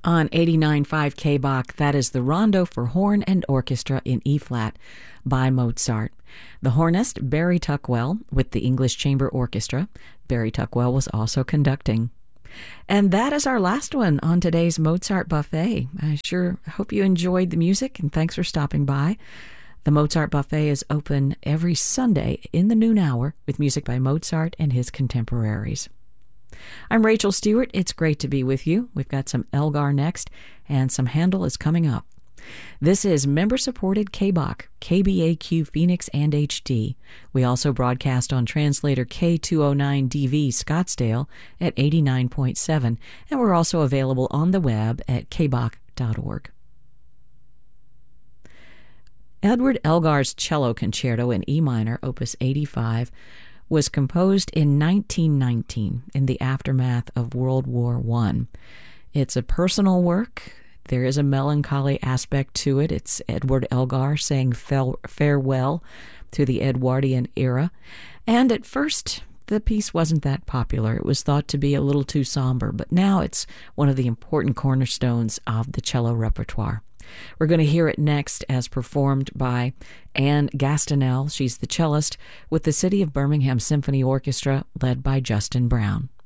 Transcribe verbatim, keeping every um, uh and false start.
On eighty-nine point five K-Bach, that is the Rondo for Horn and Orchestra in E-flat by Mozart. The hornist, Barry Tuckwell, with the English Chamber Orchestra. Barry Tuckwell was also conducting. And that is our last one on today's Mozart Buffet. I sure hope you enjoyed the music, and thanks for stopping by. The Mozart Buffet is open every Sunday in the noon hour with music by Mozart and his contemporaries. I'm Rachel Stewart. It's great to be with you. We've got some Elgar next, and some Handel is coming up. This is member-supported K-Bach, K B A Q Phoenix and H D. We also broadcast on translator K two oh nine D V Scottsdale at eighty-nine point seven, and we're also available on the web at k bach dot org. Edward Elgar's Cello Concerto in E minor, opus eighty-five, was composed in nineteen nineteen in the aftermath of World War One. It's a personal work. There is a melancholy aspect to it. It's Edward Elgar saying farewell to the Edwardian era. And at first, the piece wasn't that popular. It was thought to be a little too somber, but now it's one of the important cornerstones of the cello repertoire. We're going to hear it next as performed by Anne Gastineau. She's the cellist with the City of Birmingham Symphony Orchestra, led by Justin Brown.